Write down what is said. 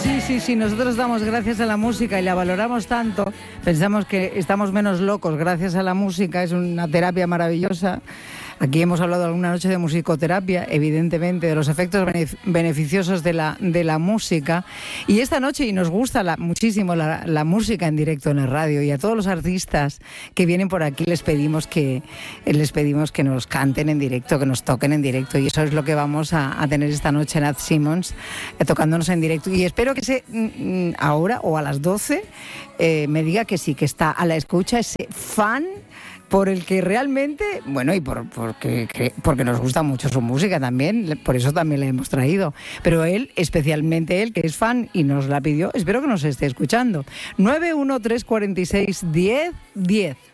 Sí, nosotros damos gracias a la música y la valoramos tanto, pensamos que estamos menos locos gracias a la música, es una terapia maravillosa. Aquí hemos hablado alguna noche de musicoterapia, evidentemente, de los efectos beneficiosos de la música. Y esta noche, y nos gusta muchísimo la música en directo en la radio, y a todos los artistas que vienen por aquí les pedimos que nos canten en directo, que nos toquen en directo. Y eso es lo que vamos a tener esta noche en Ad Simmons, tocándonos en directo. Y espero que ahora o a las 12 me diga que sí, que está a la escucha ese fan por el que realmente, bueno, y porque nos gusta mucho su música también, por eso también la hemos traído. Pero él, especialmente él, que es fan y nos la pidió, espero que nos esté escuchando. 913461010.